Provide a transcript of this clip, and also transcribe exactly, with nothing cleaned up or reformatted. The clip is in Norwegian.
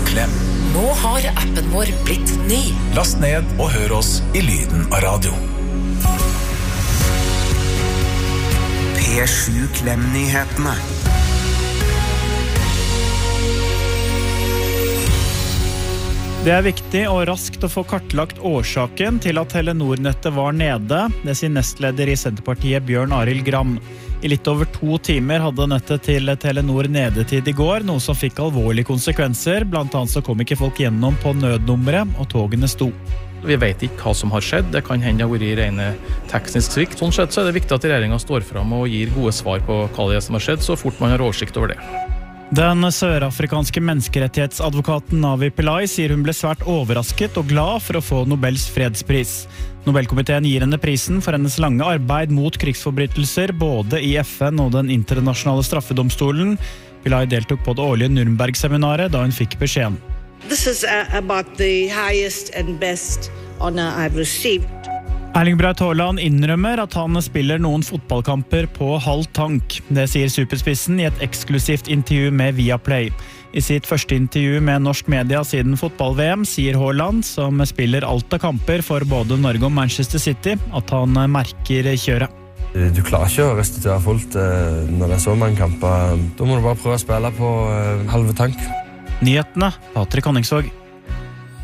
Klem. Nå har appen vår blitt ny. Last ned og hør oss i lyden av radio. P sju Klem-nyhetene. Det er viktig og raskt å få kartlagt årsaken til at Telenor-nettet var nede. Det sier nestleder i Senterpartiet Bjørn Arild Gram. I litt over to timer hadde nettet til Telenor nedetid i går, noe som fikk alvorlige konsekvenser. Blant annet så kom ikke folk gjennom på nødnummeret, og togene sto. Vi vet ikke hva som har skjedd. Det kan hende det har vært rene teknisk svikt. Sånn sett så er det viktig at regjeringen står frem og gir gode svar på hva det er som har skjedd, så fort man har oversikt over det. Den sørafrikanske menneskerettighetsadvokaten Navi Pillay sier hun ble svært overrasket og glad for å få Nobels fredspris. Nobelkomiteen gir henne prisen for hennes lange arbeid mot krigsforbrytelser både i F N og den internasjonale straffedomstolen. Pillay deltok på det årlige Nürnberg-seminaret da hun fikk beskjeden. This is about the highest and best honor I've received. Erling Braut Haaland innrømmer at han spiller noen fotballkamper på halv tank. Det sier superspissen i et eksklusivt intervju med Viaplay. I sitt første intervju med norsk media siden fotball-V M sier Haaland, som spiller alt av kamper for både Norge og Manchester City, at han merker kjøret. Du klarer ikke å restituere fullt når det er så mange kamper. Da må du bare prøve å spille på halve tank. Nyhetene, Patrick Honningsvåg.